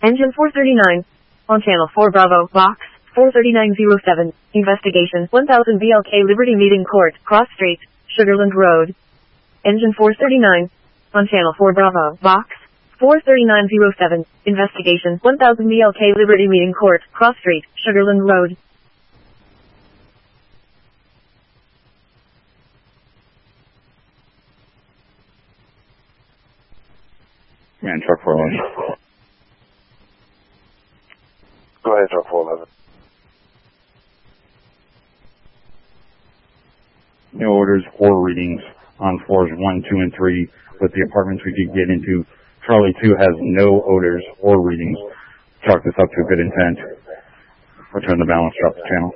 Engine 439. On Channel 4 Bravo, Box 43907. Investigation 1000 BLK Liberty Meeting Court, Cross Street, Sugarland Road. Engine 439. On Channel 4 Bravo, Box 43907. Investigation 1000 BLK Liberty Meeting Court, Cross Street, Sugarland Road. Man, truck 411. Go ahead, truck 411. No orders or readings on floors 1, 2, and 3, but the apartments we could get into. Charlie 2 has no odors or readings. Chalk this up to a good intent. Return the balance, drop the channel.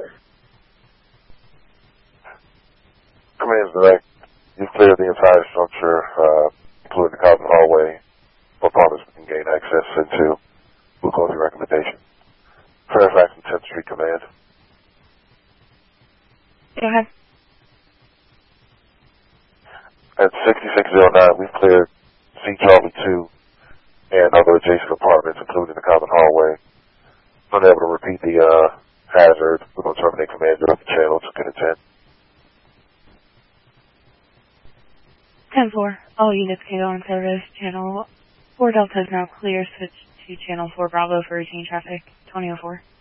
Command direct. You've cleared the entire structure, including the common hallway. Apartments we can gain access into. We'll close your recommendation. Fairfax and 10th Street Command. Go ahead. At 6609, we've cleared C. Charlie 2 and other adjacent apartments, including the common hallway. Unable to repeat the hazard. We're going to terminate command direct the channel to good intent. 10-4. All units can go on service. Channel 4 Delta is now clear. Switch to Channel 4 Bravo for routine traffic. 2004.